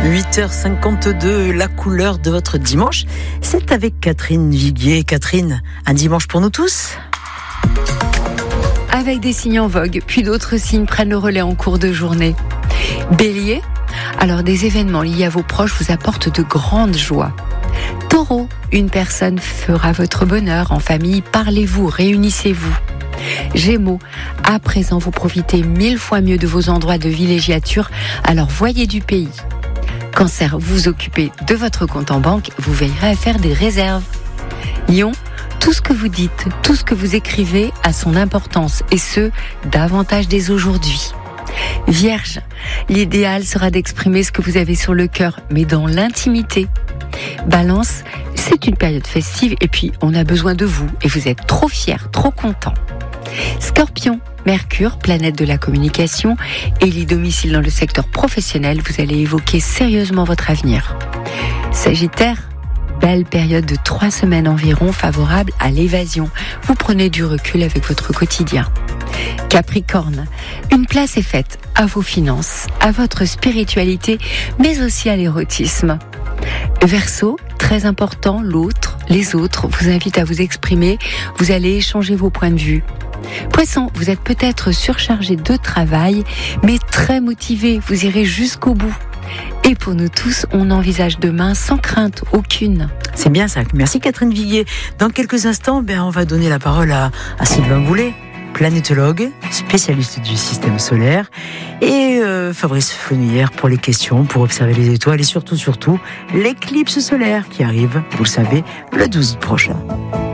8h52, la couleur de votre dimanche, c'est avec Catherine Viguier. Catherine, un dimanche pour nous tous ? Avec des signes en vogue, puis d'autres signes prennent le relais en cours de journée. Bélier, alors des événements liés à vos proches vous apportent de grandes joies. Taureau, une personne fera votre bonheur en famille, parlez-vous, réunissez-vous. Gémeaux, à présent vous profitez 1000 fois mieux de vos endroits de villégiature, alors voyez du pays. Cancer, vous vous occupez de votre compte en banque, vous veillerez à faire des réserves. Lion, tout ce que vous dites, tout ce que vous écrivez a son importance, et ce, davantage dès aujourd'hui. Vierge, l'idéal sera d'exprimer ce que vous avez sur le cœur, mais dans l'intimité. Balance, c'est une période festive, et puis on a besoin de vous, et vous êtes trop fiers, trop contents. Scorpion, Mercure, planète de la communication, élit domicile dans le secteur professionnel, vous allez évoquer sérieusement votre avenir. Sagittaire, belle période de 3 semaines environ favorable à l'évasion. Vous prenez du recul avec votre quotidien. Capricorne, une place est faite à vos finances, à votre spiritualité, mais aussi à l'érotisme. Verseau, très important, l'autre, les autres vous invitent à vous exprimer, vous allez échanger vos points de vue. Poisson, vous êtes peut-être surchargé de travail, mais très motivé, vous irez jusqu'au bout. Et pour nous tous, on envisage demain sans crainte aucune. C'est bien ça. Merci Catherine Viguier. Dans quelques instants, on va donner la parole à Sylvain Boulet, planétologue, spécialiste du système solaire, et Fabrice Fenouillère pour les questions, pour observer les étoiles et surtout l'éclipse solaire qui arrive, vous le savez, le 12 prochain.